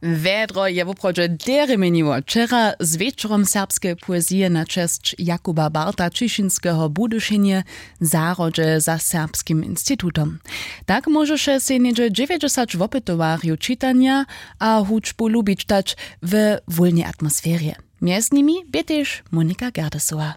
Vedro je woprawdźe deremeniło. Wczera z wieczorom serbskiej poezji na cześć Jakuba Barta Ciszynskiego budyszenie zarodze za Serbskim Instytutom. Tak może się se niedzie 90 wopytowariów czytania a huczbu lubić dać w wolnej atmosferie. Między nimi też Monika Gerdesowa.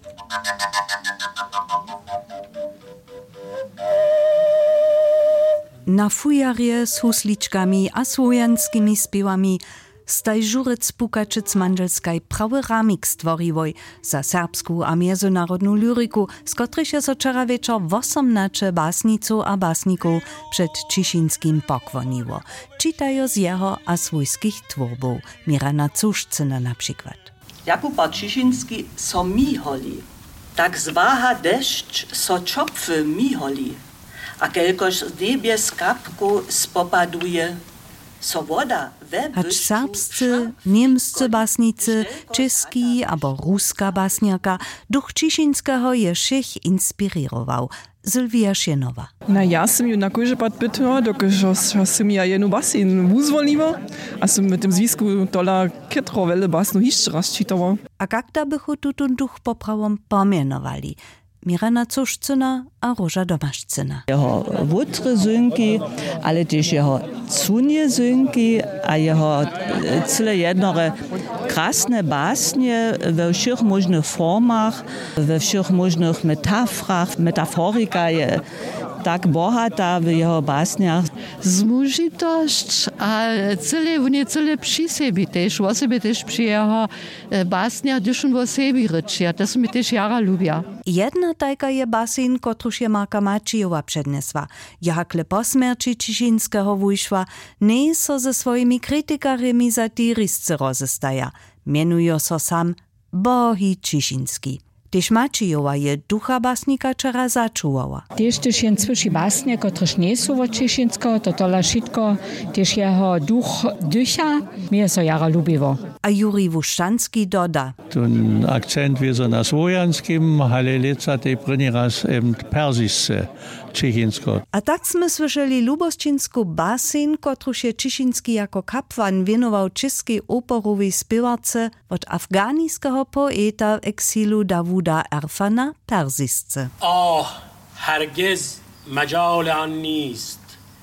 Na fujarje z husliczkami a słojanskimi śpiewami staj żurec pukaczyc mandelskaj prawy ramik stworiwoj za serbską a międzynarodną lyriku, z których się wczoraj wieczór 18 basniców a basników przed Cieszyńskim pokłoniło. Czytają z jego a swojskich twórbów. Mirana Cuszcyna na przykład. Jakub Cieszyński so miholi, tak zwaha deszcz so czopwy miholi. A kelkoż z niebies kapku spopaduje, so woda Acz serbscy, niemscy basnicy, czeski albo ruska basniaka duch Cieszyńskiego je všech inspirował. Sylwia Sienowa. Ja sam ju na kojże pad pytała, dokud sam ja jednu basin uzwoliła, a sam mit dem zwisku dola ketrowele basnu jeszcze raz czytała. A kakda bychu tutun duch poprawom pomienowali? Mirana Cuszcyna a Róża Domaszcyna. Jeho wutre synki, ale też jeho cunie synki, a jeho cyle jednore krasne basnie we všech możnych formach, we všech możnych metaforach. Metaforika je tak bohata w jeho basniach. Zmužitost a cyle przy sebi też, o sobie też przy jeho basniach duszą o sebi ryczia, to mi też jara lubia. Jedna tajka je basin, kotruż je Marka Macijowa przedniesła. Jakle po śmierci Cieszyńskiego wyszła, nie so ze swoimi krytykarami za tyrisce rozestaja. Mienuje so sam Bohi Cieszyński. Tyż Macijowa je ducha basnika czera zaczuwała. Też jen słyszy basnie, kotreż nie są od Cieszyńskiego, to tola szitko, też jeho duch dycha, mnie so jara lubiło. A Juri Wuszczanski doda. Ten akcent wieso na słojanskim, ale leca tej první raz persisce Cieszyńsko. A tak sme słyszeli lubościńsku basin, kotruż je Cieszyński jako kapłan wienował czeskiej oporowej śpiewarce od afgańskiego poeta w eksilu Dawuda Erfana persisce. هرگز مجال آن نیست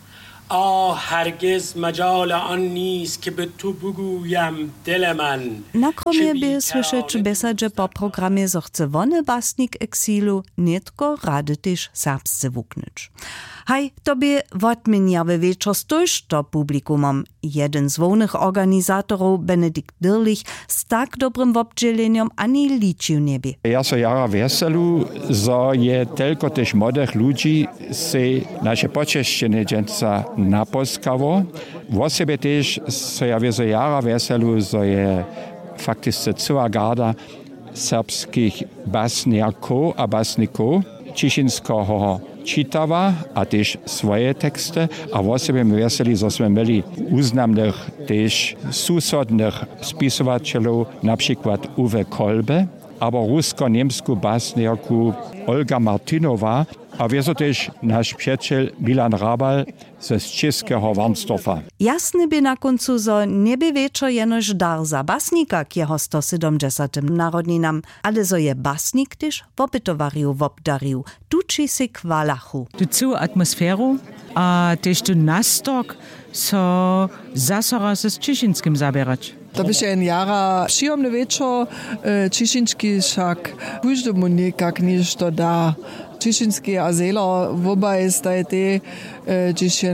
هرگز مجال آن نیست که به تو بگویم دل من. Na kromie by słyszeć besadże po programie zochce wony basnik eksilu, nietko rady też serbscy wuknyć. Haj, tobie wotminjawy wieczór stójsz to publikumom. Jeden z wolnych organizatorów, Benedikt Dirlich, z tak dobrym wobdzieleniom ani liczył niebie. Ja so jara weselu, zo je tylko też młodych ludzi se nasze poczeszczenie dżęca naposkało. W sobie też so ja wieso jara weselu, zo je faktycznie cała garda serbskich basniaków a basników Cieszyńskiego czytała, a też swoje teksty, a w sobie my weseli, że sme mieli uznamnych też susodnych spisowateľov, na przykład Uwe Kolbe, albo rusko-niemsku basniaku Olga Martinowa, a wieso też nasz przyjaciel Milan Rabal z czeskiego Warnsdorfa. Jasny by na końcu, że nie by wieczór jenoż dar za basnika k jeho 170. narodninam, ale zo je basnik też wopytowariu wobdariu, tuči si kwalachu. Tu całą atmosferu, a też tu nastok, so zasora z Cieszyńskim zabierać. To by się jara przyjemny wieczór, Cieszyński wszak każdemu niekak niż to da. Cieszyński a Zela wobaj staj te, gdzie się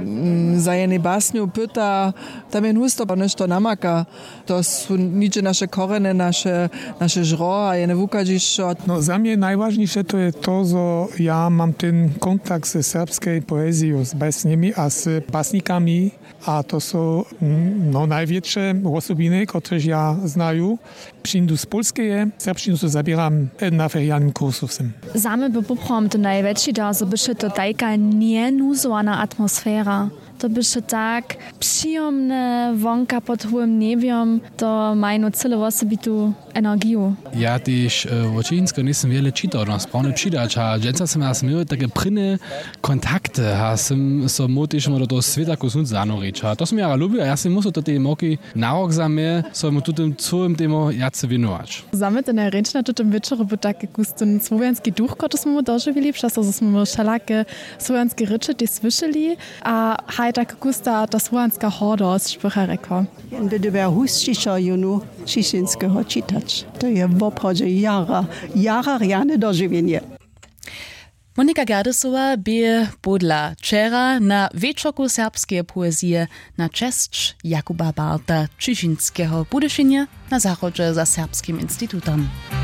zajene basniu pyta, tam je husto pa nešto namaka. To są nicze nasze korene, nasze żro, a je ne wukadzišo. No za mnie najważniejsze to jest to, że ja mam ten kontakt ze serbskiej poezją, z basniami a z basnikami, a to są największe osobiny, które ja znaję. Przyjdę z Polskiej, serbszczynu zabieram na ferialnym kursu. Same by poprom to największy dar, że by się to tajka nienuzowana atmosfera. to byše tak przyjemne wonka pod hołym niebiom, to mają całe osobitą energię. Ja też w Číšinsko nisem wiele czytał, no sprawnie przydać, a dżęca sam raz miał takie prynne kontakty, a sam so motiš do toho sveta kusnúť zanoriť. A to som ja ľúbil, a ja si musel to tej moky na rok za mňa, som mu tutým celým tému jace vinovať. Zametene ręcz na tym wieczoru był taki gusty słowiański duch, który smo mu dożywili, przez to, że mu wszelakie słowiańskie rycze też słyszeli, a haj tak gusta ta słowiańska hordost, szpycha rekła. Gdyby był huscisza junu Číšinského czytać, to jest w obchodzie jara riane dożywienie. Monika Gerdesowa by podla wczera na wieczoku serbskiej poezji na cześć Jakuba Barta Číšinského Budyšinje na zachodzie za Serbskim Instytutem.